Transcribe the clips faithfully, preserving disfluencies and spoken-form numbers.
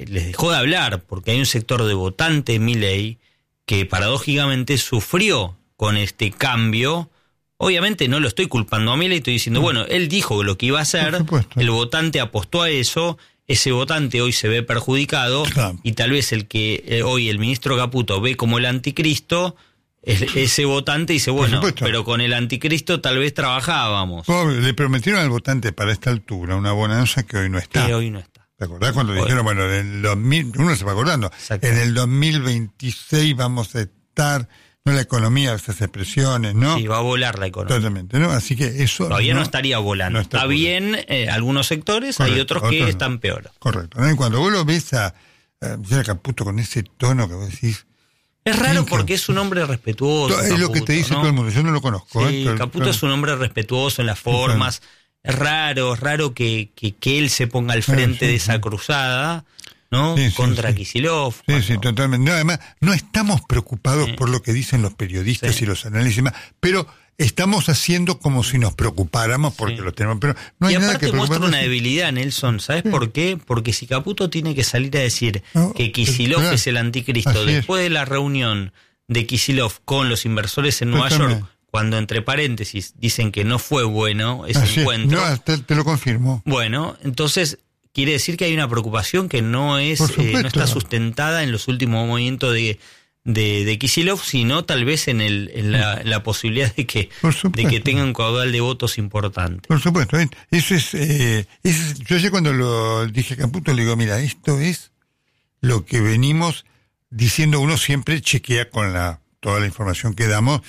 les dejó de hablar, porque hay un sector de votante de Milei que paradójicamente sufrió con este cambio. Obviamente no lo estoy culpando a Milei, estoy diciendo, bueno, él dijo lo que iba a hacer, el votante apostó a eso, ese votante hoy se ve perjudicado, claro. Y tal vez el que eh, hoy el ministro Caputo ve como el anticristo, es, ese votante dice, bueno, pero con el anticristo tal vez trabajábamos. Pobre, le prometieron al votante para esta altura una bonanza que hoy no está. Que hoy no está. ¿Te acordás cuando bueno. dijeron, bueno, en el dos mil, uno se va acordando, en el dos mil veintiséis vamos a estar, no la economía, esas expresiones, ¿no? Sí, va a volar la economía. Totalmente, ¿no? Así que eso... Todavía no, no estaría volando. No está, está bien eh, algunos sectores, correcto, hay otros que otros están no. peor. Correcto. ¿No? Y cuando vos lo ves a, a Caputo con ese tono que vos decís... Es raro porque es un hombre respetuoso. Es Caputo, lo que te dice, ¿no? Todo el mundo, yo no lo conozco. Sí, ¿eh? Caputo pero, es un hombre respetuoso en las formas. Sí, es raro, es raro que, que, que él se ponga al frente sí, sí, de esa cruzada, ¿no? Sí, contra sí, Kicillof. Sí, cuando... sí, totalmente. No, además, no estamos preocupados sí. por lo que dicen los periodistas sí. y los análisis, pero estamos haciendo como si nos preocupáramos porque sí. lo tenemos. Pero no hay y nada aparte que muestra una sí. debilidad, Nelson. ¿Sabes sí. por qué? Porque si Caputo tiene que salir a decir no, que Kicillof claro. es el anticristo Así después es. de la reunión de Kicillof con los inversores en Nueva Totalmente. York, cuando entre paréntesis dicen que no fue bueno ese Así encuentro. No, te, te lo confirmo. Bueno, entonces quiere decir que hay una preocupación que no es eh, no está sustentada en los últimos movimientos de de, de Kicillof, sino tal vez en el en la, la posibilidad de que de que tenga un caudal de votos importante. Por supuesto, eso es, eh, es yo sé cuando lo dije a Caputo le digo, mira, esto es lo que venimos diciendo, uno siempre chequea con la toda la información que damos.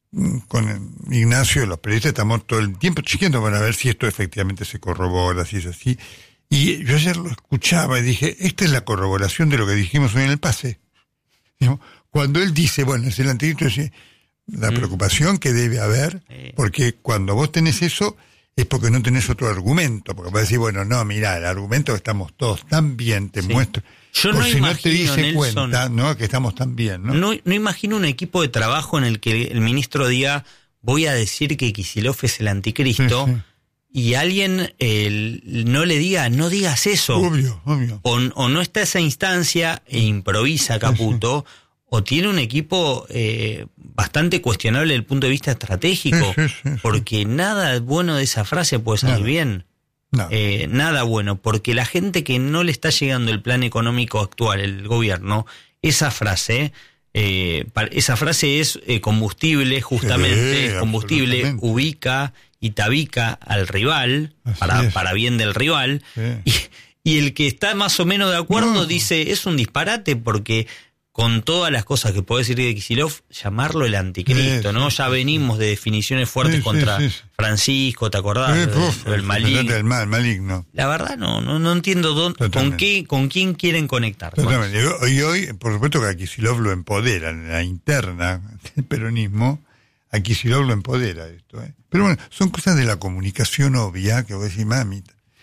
Con Ignacio, los periodistas, estamos todo el tiempo chequeando para ver si esto efectivamente se corrobora, si es así. Y yo ayer lo escuchaba y dije, esta es la corroboración de lo que dijimos hoy en el pase. Cuando él dice, bueno, es el anticristo, la preocupación que debe haber, porque cuando vos tenés eso, es porque no tenés otro argumento, porque vas a decir, bueno, no, mirá, el argumento que estamos todos tan bien, te sí. muestro. Yo por no si imagino, no te dice Nelson, cuenta, ¿no? Que estamos tan bien, ¿no? ¿no? No imagino un equipo de trabajo en el que el ministro diga, voy a decir que Kicillof es el anticristo, sí, sí. y alguien eh, no le diga, no digas eso. Obvio, obvio. O, o no está esa instancia e improvisa Caputo, sí, sí. o tiene un equipo eh, bastante cuestionable desde el punto de vista estratégico, sí, sí, sí, porque sí. nada bueno de esa frase puede salir nada. bien. No. Eh, nada bueno, porque la gente que no le está llegando el plan económico actual, el gobierno, esa frase, eh, esa frase es eh, combustible, justamente, sí, combustible, ubica y tabica al rival, para, para bien del rival, sí. y, y el que está más o menos de acuerdo no. dice, es un disparate, porque con todas las cosas que puede decir de Kicillof, llamarlo el anticristo, sí, ¿no? Ya venimos de definiciones fuertes sí, contra sí, sí. Francisco, ¿te acordás? Sí, uf, el maligno. El mal, maligno. La verdad no, no, no entiendo dónde, con qué, con quién quieren conectar. Totalmente. Y hoy, por supuesto que a Kicillof lo empodera, en la interna del peronismo, a Kicillof lo empodera esto, ¿eh? Pero bueno, son cosas de la comunicación obvia que vos decís, mami,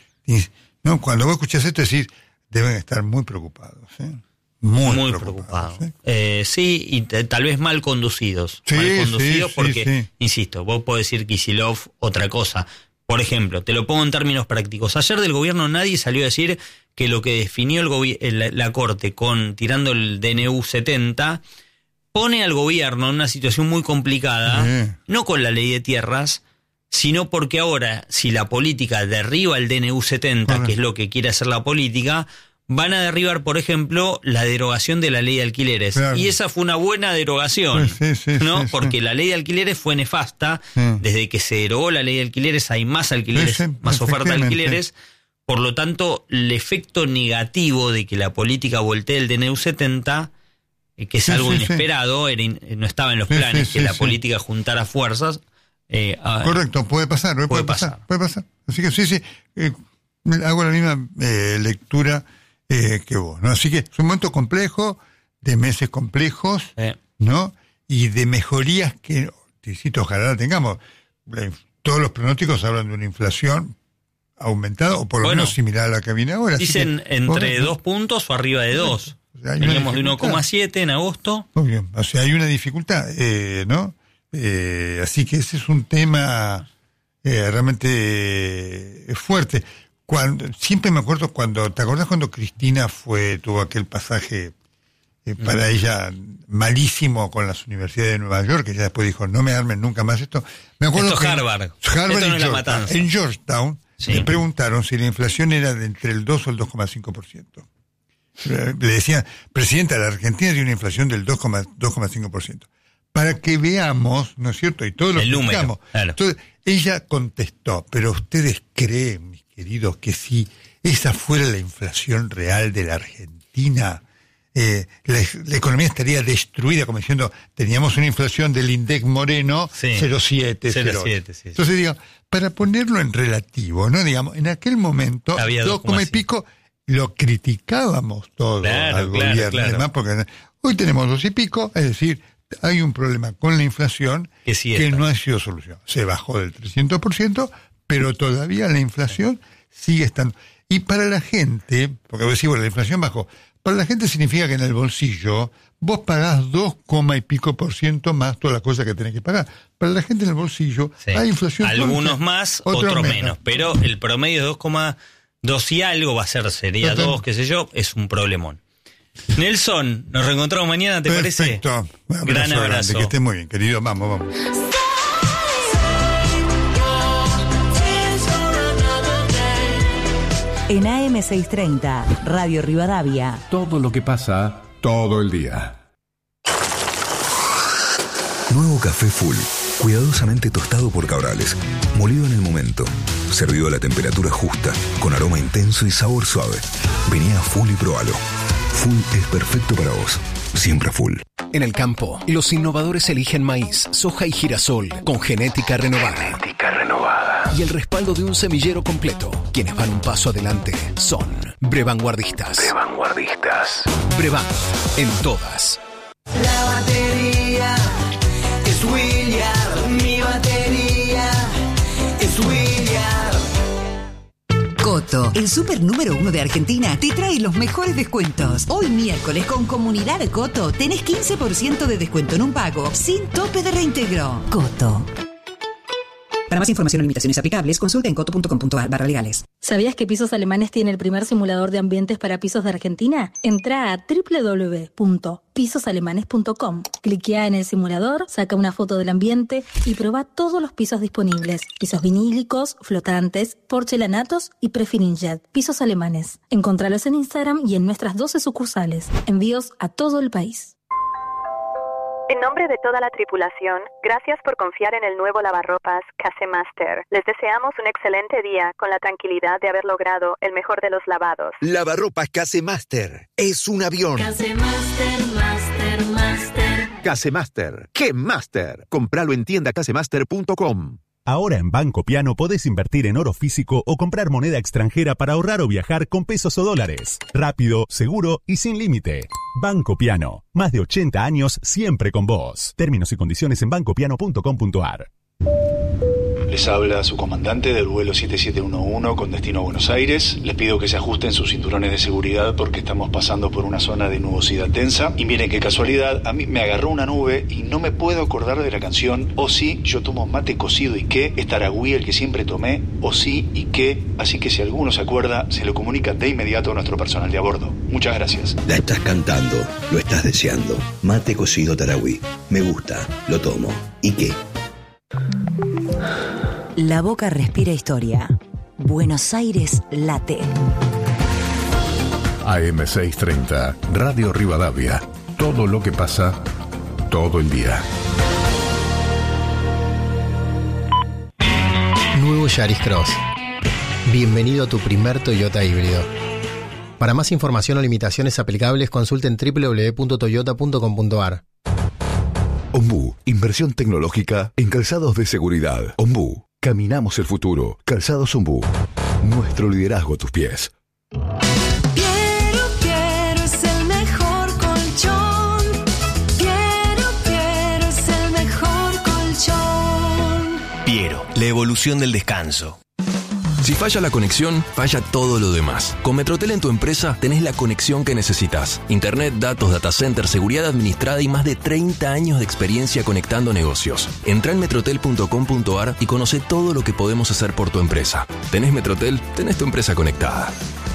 no, cuando vos escuchás esto decís, deben estar muy preocupados, ¿eh? Muy, muy preocupados. preocupado. ¿Sí? Eh, sí, y t- tal vez mal conducidos. Sí, mal conducidos sí, porque, sí, sí. insisto, vos podés decir Kicillof otra cosa. Por ejemplo, te lo pongo en términos prácticos. Ayer del gobierno nadie salió a decir que lo que definió el gobi- la, la Corte con tirando el D N U setenta pone al gobierno en una situación muy complicada, sí. no con la ley de tierras, sino porque ahora, si la política derriba el D N U setenta, bueno. que es lo que quiere hacer la política, van a derribar, por ejemplo, la derogación de la ley de alquileres. Claro. Y esa fue una buena derogación, sí, sí, ¿no? Sí, Porque sí. la ley de alquileres fue nefasta. Sí. Desde que se derogó la ley de alquileres hay más alquileres, sí, sí, más oferta de alquileres. Por lo tanto, el efecto negativo de que la política voltee el D N U setenta, eh, que es sí, algo sí, inesperado, sí. Era in, no estaba en los planes sí, sí, que sí, la sí. política juntara fuerzas. Eh, a, Correcto, puede pasar, puede, puede pasar, pasar, puede pasar. Así que sí, sí, eh, hago la misma eh, lectura Eh, que vos, ¿no? Así que es un momento complejo, de meses complejos, eh. ¿no? Y de mejorías que, te ojalá la tengamos. Todos los pronósticos hablan de una inflación aumentada, o por lo bueno, menos similar a la que viene ahora. Dicen que, entre vos, dos puntos o arriba de dos. O sea, veníamos de uno coma siete en agosto. Muy bien, o sea, hay una dificultad, eh, ¿no? Eh, así que ese es un tema eh, realmente eh, fuerte. cuando, siempre me acuerdo cuando, ¿te acordás cuando Cristina fue, tuvo aquel pasaje eh, para mm. ella malísimo con las universidades de Nueva York, que ella después dijo, no me armen nunca más esto? Me acuerdo esto que Harvard. Harvard esto no en, es la Georgetown, matanza. en Georgetown sí. le preguntaron si la inflación era de entre el dos o el dos coma cinco por ciento. Le decían, presidenta, la Argentina tiene una inflación del dos coma cinco por ciento. Para que veamos, ¿no es cierto? Y todos lo explicamos. Claro. Entonces, ella contestó, pero ustedes creen, mis queridos, que si esa fuera la inflación real de la Argentina, eh, la, la economía estaría destruida, como diciendo, teníamos una inflación del INDEC Moreno, sí. cero coma siete, cero coma ocho. Sí, Entonces, sí. digo, para ponerlo en relativo, ¿no? Digamos, en aquel momento, había dos coma y pico, lo criticábamos todo claro, al claro, gobierno, claro. además, porque hoy tenemos dos y pico, es decir, hay un problema con la inflación que, sí que no ha sido solucionado. Se bajó del trescientos por ciento, pero todavía la inflación sigue estando. Y para la gente, porque vos decís, bueno, la inflación bajó, para la gente significa que en el bolsillo vos pagás dos coma y pico por ciento más todas las cosas que tenés que pagar. Para la gente en el bolsillo sí. hay inflación. Algunos fuerte, más, otros, otros menos. menos. Pero el promedio de dos coma dos y algo va a ser, sería dos, qué sé yo, es un problemón. Nelson, nos reencontramos mañana, ¿te Perfecto. parece? Bueno, gran abrazo. Grande, que estés muy bien, querido. Vamos, vamos. En A M seiscientos treinta, Radio Rivadavia. Todo lo que pasa, todo el día. Nuevo café Full, cuidadosamente tostado por Cabrales, molido en el momento, servido a la temperatura justa, con aroma intenso y sabor suave. Vení a Full y probalo. Full es perfecto para vos. Siempre Full. En el campo, los innovadores eligen maíz, soja y girasol con genética renovada. Genética renovada. Y el respaldo de un semillero completo. Quienes van un paso adelante son Brevanguardistas. Brevanguardistas. Brevan, en todas. La batería es Williard. Mi batería es Williard. Coto, el super número uno de Argentina, te trae los mejores descuentos. Hoy miércoles con Comunidad Coto tenés quince por ciento de descuento en un pago sin tope de reintegro. Coto. Para más información o limitaciones aplicables, consulta en coto punto com punto a r barra legales. ¿Sabías que Pisos Alemanes tiene el primer simulador de ambientes para pisos de Argentina? Entrá a doble u doble u doble u punto pisos alemanes punto com. Cliquea en el simulador, saca una foto del ambiente y probá todos los pisos disponibles. Pisos vinílicos, flotantes, porcelanatos y prefirinjet. Pisos Alemanes. Encontralos en Instagram y en nuestras doce sucursales. Envíos a todo el país. En nombre de toda la tripulación, gracias por confiar en el nuevo lavarropas Casemaster. Les deseamos un excelente día con la tranquilidad de haber logrado el mejor de los lavados. Lavarropas Casemaster es un avión. Casemaster, Master, Master. Casemaster, ¡qué Master! Compralo en tienda casemaster punto com. Ahora en Banco Piano podés invertir en oro físico o comprar moneda extranjera para ahorrar o viajar con pesos o dólares. Rápido, seguro y sin límite. Banco Piano. Más de ochenta años siempre con vos. Términos y condiciones en banco piano punto com punto a r. Les habla su comandante del vuelo siete siete uno uno con destino a Buenos Aires. Les pido que se ajusten sus cinturones de seguridad porque estamos pasando por una zona de nubosidad densa. Y miren qué casualidad, a mí me agarró una nube y no me puedo acordar de la canción O sí, yo tomo mate cocido y qué, es Taragüí el que siempre tomé, O sí y qué. Así que si alguno se acuerda, se lo comunica de inmediato a nuestro personal de a bordo. Muchas gracias. La estás cantando, lo estás deseando. Mate cocido Taragüí. Me gusta, lo tomo. ¿Y qué? La Boca respira historia. Buenos Aires late. A M seiscientos treinta, Radio Rivadavia. Todo lo que pasa, todo el día. Nuevo Yaris Cross. Bienvenido a tu primer Toyota híbrido. Para más información o limitaciones aplicables, consulte en doble u doble u doble u punto toyota punto com punto a r. Ombú, inversión tecnológica en calzados de seguridad. Ombú, caminamos el futuro. Calzados Ombú, nuestro liderazgo a tus pies. Quiero, quiero, es el mejor colchón. Quiero, quiero, es el mejor colchón. Piero, la evolución del descanso. Si falla la conexión, falla todo lo demás. Con Metrotel en tu empresa tenés la conexión que necesitas. Internet, datos, data center, seguridad administrada y más de treinta años de experiencia conectando negocios. Entrá en metrotel punto com punto a r y conoce todo lo que podemos hacer por tu empresa. ¿Tenés Metrotel? Tenés tu empresa conectada.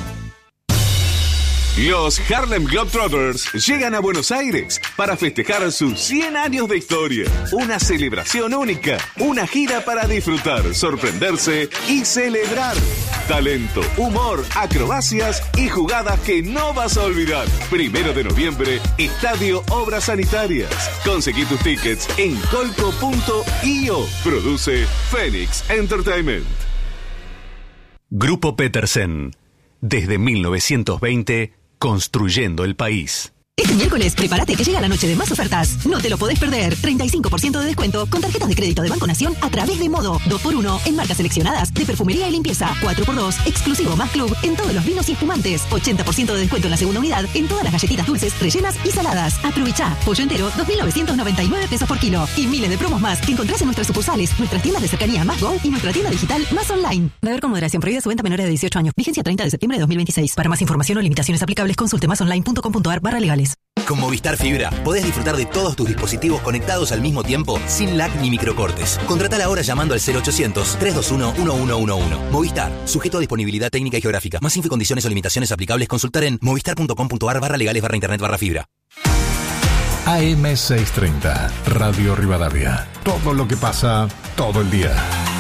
Los Harlem Globetrotters llegan a Buenos Aires para festejar sus cien años de historia. Una celebración única, una gira para disfrutar, sorprenderse y celebrar. Talento, humor, acrobacias y jugadas que no vas a olvidar. Primero de noviembre, Estadio Obras Sanitarias. Conseguí tus tickets en colco punto i o. Produce Phoenix Entertainment. Grupo Petersen. Desde mil novecientos veinte, construyendo el país. Este miércoles, prepárate que llega la noche de más ofertas. No te lo podés perder. treinta y cinco por ciento de descuento con tarjetas de crédito de Banco Nación a través de Modo. dos por uno en marcas seleccionadas de perfumería y limpieza. cuatro por dos, exclusivo más club en todos los vinos y espumantes. ochenta por ciento de descuento en la segunda unidad en todas las galletitas dulces, rellenas y saladas. Aprovechá. Pollo entero, dos mil novecientos noventa y nueve pesos por kilo. Y miles de promos más que encontrás en nuestras sucursales, nuestras tiendas de cercanía Más Go y nuestra tienda digital Más Online. Beber con moderación. Prohibida su venta a menores de dieciocho años. Vigencia treinta de septiembre de dos mil veintiséis. Para más información o limitaciones aplicables, consulte másonline punto com punto a r barra legales. Con Movistar Fibra podés disfrutar de todos tus dispositivos conectados al mismo tiempo sin lag ni microcortes. Contratala ahora llamando al cero ochocientos, trescientos veintiuno, uno uno uno uno. Movistar, sujeto a disponibilidad técnica y geográfica. Más info y condiciones o limitaciones aplicables consultar en movistar punto com punto a r barra legales barra internet barra fibra. A M seiscientos treinta, Radio Rivadavia. Todo lo que pasa, todo el día.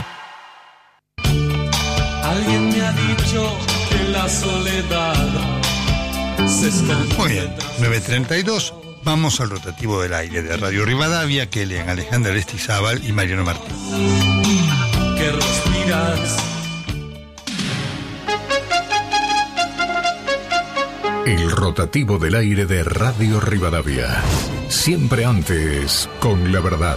Alguien me ha dicho que la soledad se esconde. Muy bien, nueve treinta y dos, vamos al rotativo del aire de Radio Rivadavia, que leen Alejandra Aristizábal y Mariano Martín. Que respiras. El rotativo del aire de Radio Rivadavia. Siempre antes, con la verdad.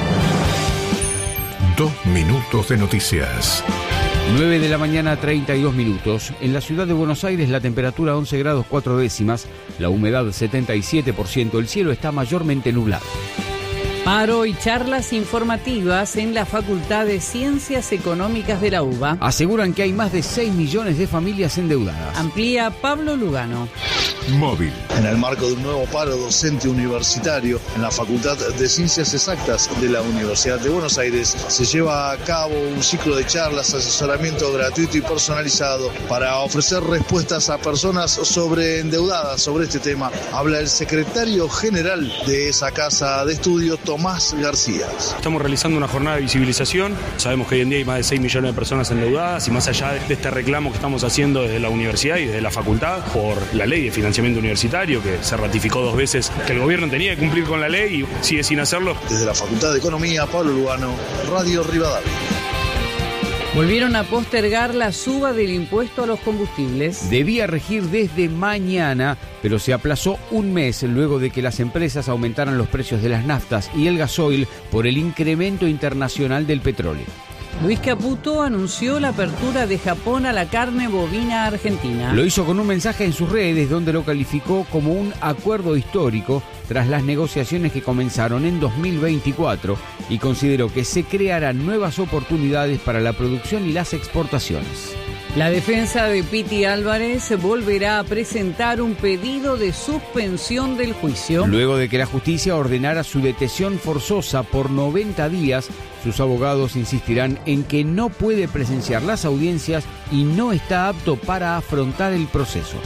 Dos minutos de noticias. nueve de la mañana, treinta y dos minutos. En la ciudad de Buenos Aires la temperatura once grados cuatro décimas, la humedad setenta y siete por ciento, el cielo está mayormente nublado. Paro y charlas informativas en la Facultad de Ciencias Económicas de la UBA. Aseguran que hay más de seis millones de familias endeudadas. Amplía Pablo Lugano. Móvil. En el marco de un nuevo paro docente universitario en la Facultad de Ciencias Exactas de la Universidad de Buenos Aires, se lleva a cabo un ciclo de charlas, asesoramiento gratuito y personalizado para ofrecer respuestas a personas sobreendeudadas. Sobre este tema habla el secretario general de esa casa de estudio, Tomás García. Estamos realizando una jornada de visibilización. Sabemos que hoy en día hay más de seis millones de personas endeudadas y más allá de este reclamo que estamos haciendo desde la universidad y desde la facultad por la ley de financiamiento universitario, que se ratificó dos veces que el gobierno tenía que cumplir con la ley y sigue sin hacerlo. Desde la Facultad de Economía, Pablo Lugano, Radio Rivadavia. Volvieron a postergar la suba del impuesto a los combustibles. Debía regir desde mañana, pero se aplazó un mes luego de que las empresas aumentaran los precios de las naftas y el gasoil por el incremento internacional del petróleo. Luis Caputo anunció la apertura de Japón a la carne bovina argentina. Lo hizo con un mensaje en sus redes donde lo calificó como un acuerdo histórico tras las negociaciones que comenzaron en dos mil veinticuatro y consideró que se crearán nuevas oportunidades para la producción y las exportaciones. La defensa de Piti Álvarez volverá a presentar un pedido de suspensión del juicio. Luego de que la justicia ordenara su detención forzosa por noventa días, sus abogados insistirán en que no puede presenciar las audiencias y no está apto para afrontar el proceso.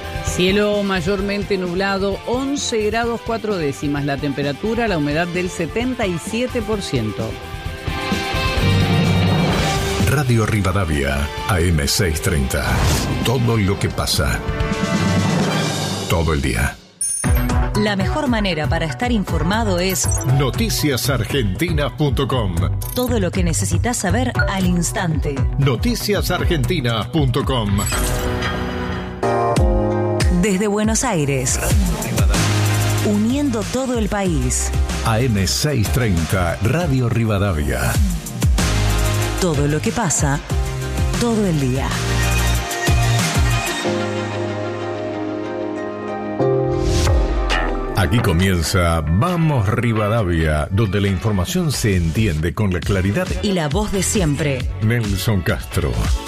Cielo mayormente nublado, once grados cuatro décimas la temperatura, la humedad del setenta y siete por ciento. Radio Rivadavia, A M seiscientos treinta. Todo lo que pasa, todo el día. La mejor manera para estar informado es noticias argentinas punto com. Todo lo que necesitas saber al instante. noticias argentinas punto com. Desde Buenos Aires, uniendo todo el país. A M seiscientos treinta, Radio Rivadavia. Todo lo que pasa, todo el día. Aquí comienza Vamos Rivadavia, donde la información se entiende con la claridad y la voz de siempre. Nelson Castro.